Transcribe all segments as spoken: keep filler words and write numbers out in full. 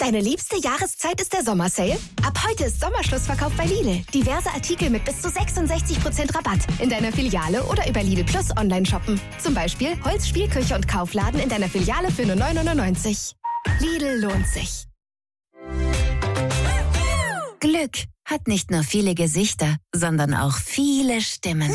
Deine liebste Jahreszeit ist der Sommersale? Ab heute ist Sommerschlussverkauf bei Lidl. Diverse Artikel mit bis zu sechsundsechzig Prozent Rabatt. In deiner Filiale oder über Lidl Plus online shoppen. Zum Beispiel Holz, Spielküche und Kaufladen in deiner Filiale für nur neun neunundneunzig. Lidl lohnt sich. Glück hat nicht nur viele Gesichter, sondern auch viele Stimmen.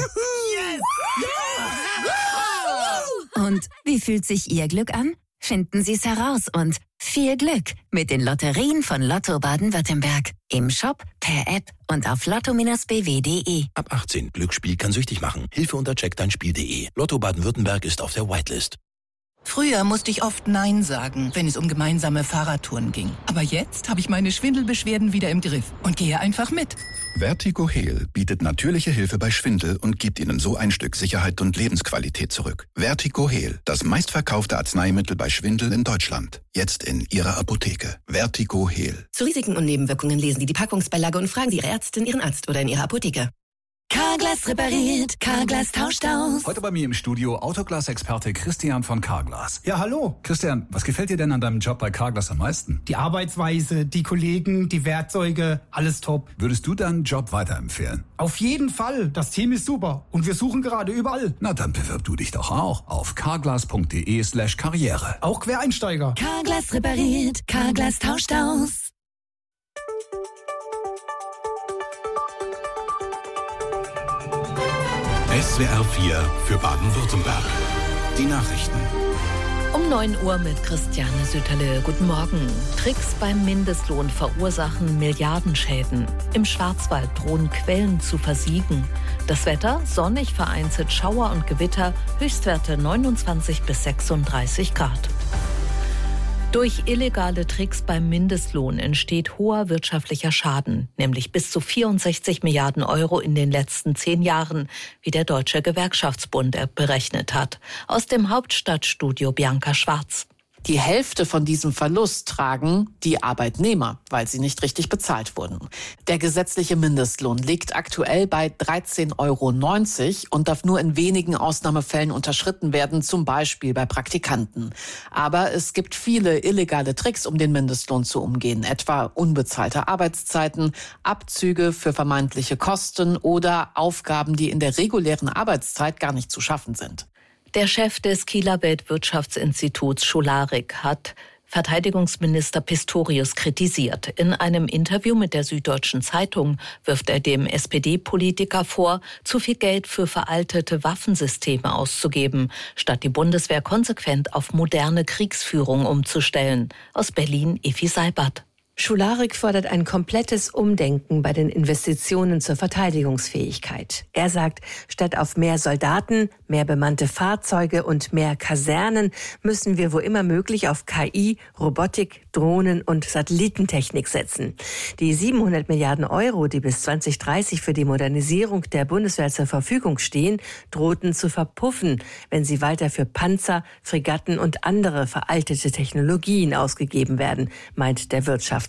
Und wie fühlt sich Ihr Glück an? Finden Sie es heraus und viel Glück mit den Lotterien von Lotto Baden-Württemberg. Im Shop, per App und auf lotto Bindestrich b w punkt de. Ab achtzehn. Glücksspiel kann süchtig machen. Hilfe unter check dein spiel punkt de. Lotto Baden-Württemberg ist auf der Whitelist. Früher musste ich oft Nein sagen, wenn es um gemeinsame Fahrradtouren ging. Aber jetzt habe ich meine Schwindelbeschwerden wieder im Griff und gehe einfach mit. Vertigo Heal bietet natürliche Hilfe bei Schwindel und gibt Ihnen so ein Stück Sicherheit und Lebensqualität zurück. Vertigo Heal, das meistverkaufte Arzneimittel bei Schwindel in Deutschland. Jetzt in Ihrer Apotheke. Vertigo Heal. Zu Risiken und Nebenwirkungen lesen Sie die Packungsbeilage und fragen Sie Ihre Ärztin, Ihren Arzt oder in Ihrer Apotheke. Carglass repariert, Carglass tauscht aus. Heute bei mir im Studio Autoglas-Experte Christian von Carglass. Ja, hallo. Christian, was gefällt dir denn an deinem Job bei Carglass am meisten? Die Arbeitsweise, die Kollegen, die Werkzeuge, alles top. Würdest du deinen Job weiterempfehlen? Auf jeden Fall. Das Team ist super und wir suchen gerade überall. Na, dann bewirb du dich doch auch auf carglass punkt de slash karriere. Auch Quereinsteiger. Carglass repariert, Carglass tauscht aus. S W R vier für Baden-Württemberg. Die Nachrichten. Um neun Uhr mit Christiane Sütterle. Guten Morgen. Tricks beim Mindestlohn verursachen Milliardenschäden. Im Schwarzwald drohen Quellen zu versiegen. Das Wetter, sonnig, vereinzelt Schauer und Gewitter, Höchstwerte neunundzwanzig bis sechsunddreißig Grad. Durch illegale Tricks beim Mindestlohn entsteht hoher wirtschaftlicher Schaden, nämlich bis zu vierundsechzig Milliarden Euro in den letzten zehn Jahren, wie der Deutsche Gewerkschaftsbund berechnet hat. Aus dem Hauptstadtstudio Bianca Schwarz. Die Hälfte von diesem Verlust tragen die Arbeitnehmer, weil sie nicht richtig bezahlt wurden. Der gesetzliche Mindestlohn liegt aktuell bei dreizehn Euro neunzig und darf nur in wenigen Ausnahmefällen unterschritten werden, zum Beispiel bei Praktikanten. Aber es gibt viele illegale Tricks, um den Mindestlohn zu umgehen, etwa unbezahlte Arbeitszeiten, Abzüge für vermeintliche Kosten oder Aufgaben, die in der regulären Arbeitszeit gar nicht zu schaffen sind. Der Chef des Kieler Weltwirtschaftsinstituts Scholarik hat Verteidigungsminister Pistorius kritisiert. In einem Interview mit der Süddeutschen Zeitung wirft er dem S P D-Politiker vor, zu viel Geld für veraltete Waffensysteme auszugeben, statt die Bundeswehr konsequent auf moderne Kriegsführung umzustellen. Aus Berlin Effi Seibert. Scholarik fordert ein komplettes Umdenken bei den Investitionen zur Verteidigungsfähigkeit. Er sagt, statt auf mehr Soldaten, mehr bemannte Fahrzeuge und mehr Kasernen müssen wir wo immer möglich auf K I, Robotik, Drohnen und Satellitentechnik setzen. Die siebenhundert Milliarden Euro, die bis zwanzig dreißig für die Modernisierung der Bundeswehr zur Verfügung stehen, drohten zu verpuffen, wenn sie weiter für Panzer, Fregatten und andere veraltete Technologien ausgegeben werden, meint der Wirtschaftswissenschaftler.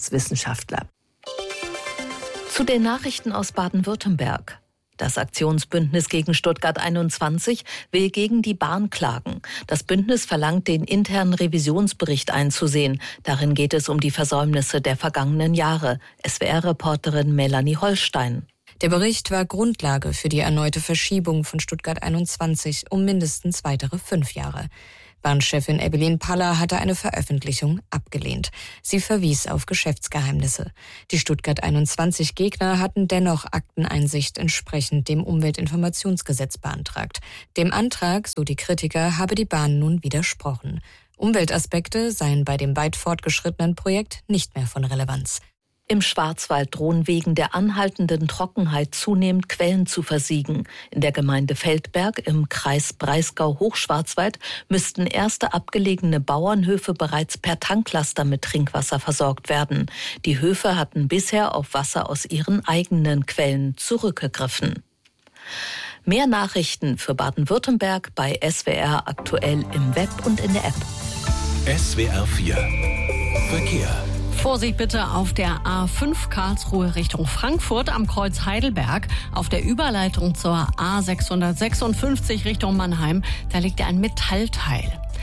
Zu den Nachrichten aus Baden-Württemberg. Das Aktionsbündnis gegen Stuttgart einundzwanzig will gegen die Bahn klagen. Das Bündnis verlangt, den internen Revisionsbericht einzusehen. Darin geht es um die Versäumnisse der vergangenen Jahre. S W R-Reporterin Melanie Holstein. Der Bericht war Grundlage für die erneute Verschiebung von Stuttgart einundzwanzig um mindestens weitere fünf Jahre. Bahnchefin Evelyn Paller hatte eine Veröffentlichung abgelehnt. Sie verwies auf Geschäftsgeheimnisse. Die Stuttgart einundzwanzig-Gegner hatten dennoch Akteneinsicht entsprechend dem Umweltinformationsgesetz beantragt. Dem Antrag, so die Kritiker, habe die Bahn nun widersprochen. Umweltaspekte seien bei dem weit fortgeschrittenen Projekt nicht mehr von Relevanz. Im Schwarzwald drohen wegen der anhaltenden Trockenheit zunehmend Quellen zu versiegen. In der Gemeinde Feldberg im Kreis Breisgau-Hochschwarzwald müssten erste abgelegene Bauernhöfe bereits per Tanklaster mit Trinkwasser versorgt werden. Die Höfe hatten bisher auf Wasser aus ihren eigenen Quellen zurückgegriffen. Mehr Nachrichten für Baden-Württemberg bei S W R aktuell im Web und in der App. S W R vier Verkehr. Vorsicht bitte auf der A fünf Karlsruhe Richtung Frankfurt am Kreuz Heidelberg. Auf der Überleitung zur A sechshundertsechsundfünfzig Richtung Mannheim, da liegt ein Metallteil.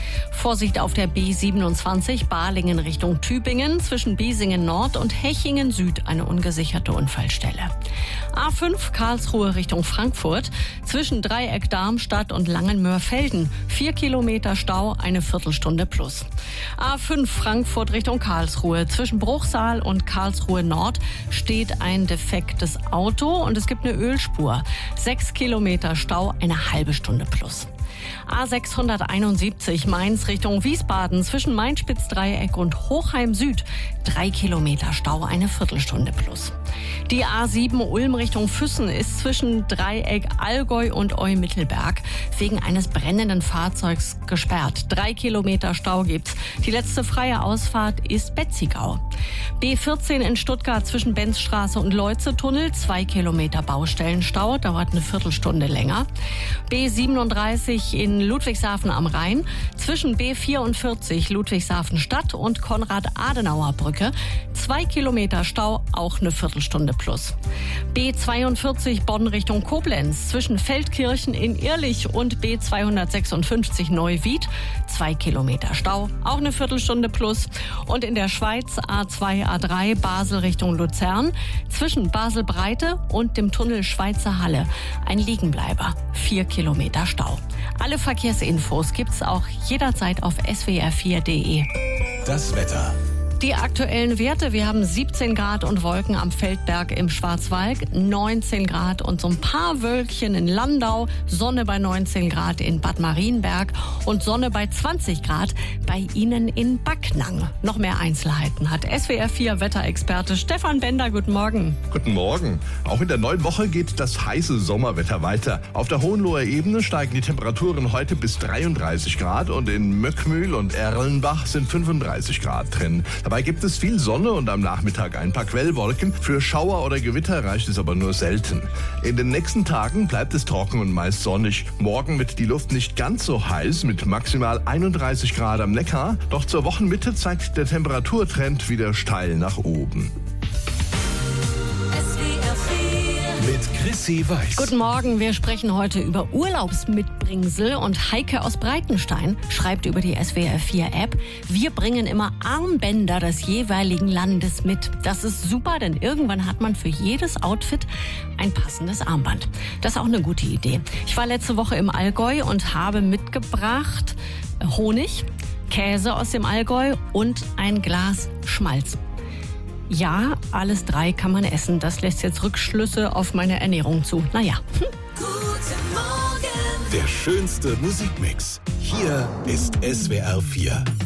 Vorsicht auf der B siebenundzwanzig Balingen Richtung Tübingen, zwischen Biesingen Nord und Hechingen Süd eine ungesicherte Unfallstelle. A fünf Karlsruhe Richtung Frankfurt, zwischen Dreieck Darmstadt und Langenmörfelden, vier Kilometer Stau, eine Viertelstunde plus. A fünf Frankfurt Richtung Karlsruhe, zwischen Bruchsal und Karlsruhe Nord steht ein defektes Auto und es gibt eine Ölspur. Sechs Kilometer Stau, eine halbe Stunde plus. A sechshunderteinundsiebzig Mainz Richtung Wiesbaden, zwischen Main-Spitz-Dreieck und Hochheim Süd. Drei Kilometer Stau, eine Viertelstunde plus. Die A sieben Ulm Richtung Füssen ist zwischen Dreieck Allgäu und Eu-Mittelberg wegen eines brennenden Fahrzeugs gesperrt. Drei Kilometer Stau gibt's. Die letzte freie Ausfahrt ist Betzigau. B vierzehn in Stuttgart zwischen Benzstraße und Leuze-Tunnel. Zwei Kilometer Baustellenstau, dauert eine Viertelstunde länger. B siebenunddreißig in Ludwigshafen am Rhein, zwischen B vierundvierzig Ludwigshafen Stadt und Konrad-Adenauer-Brücke. Zwei Kilometer Stau, auch eine Viertelstunde plus. B zweiundvierzig Bonn Richtung Koblenz, zwischen Feldkirchen in Irlich und B zweihundertsechsundfünfzig Neuwied. Zwei Kilometer Stau, auch eine Viertelstunde plus. Und in der Schweiz A zwei A drei Basel Richtung Luzern, zwischen Basel-Breite und dem Tunnel Schweizer Halle. Ein Liegenbleiber, vier Kilometer Stau. Alle Verkehrsinfos gibt's auch jederzeit auf S W R vier Punkt de. Das Wetter. Die aktuellen Werte, wir haben siebzehn Grad und Wolken am Feldberg im Schwarzwald, neunzehn Grad und so ein paar Wölkchen in Landau, Sonne bei neunzehn Grad in Bad Marienberg und Sonne bei zwanzig Grad bei Ihnen in Backnang. Noch mehr Einzelheiten hat S W R vier Wetterexperte Stefan Bender. Guten Morgen. Guten Morgen. Auch in der neuen Woche geht das heiße Sommerwetter weiter. Auf der Hohenloher Ebene steigen die Temperaturen heute bis dreiunddreißig Grad und in Möckmühl und Erlenbach sind fünfunddreißig Grad drin. Dabei gibt es viel Sonne und am Nachmittag ein paar Quellwolken. Für Schauer oder Gewitter reicht es aber nur selten. In den nächsten Tagen bleibt es trocken und meist sonnig. Morgen wird die Luft nicht ganz so heiß mit maximal einunddreißig Grad am Neckar. Doch zur Wochenmitte zeigt der Temperaturtrend wieder steil nach oben. Mit Chrissy Weiß. Guten Morgen, wir sprechen heute über Urlaubsmitbringsel und Heike aus Breitenstein schreibt über die S W R vier App, wir bringen immer Armbänder des jeweiligen Landes mit. Das ist super, denn irgendwann hat man für jedes Outfit ein passendes Armband. Das ist auch eine gute Idee. Ich war letzte Woche im Allgäu und habe mitgebracht Honig, Käse aus dem Allgäu und ein Glas Schmalz. Ja, alles drei kann man essen. Das lässt jetzt Rückschlüsse auf meine Ernährung zu. Naja. Hm. Der schönste Musikmix. Hier ist S W R vier.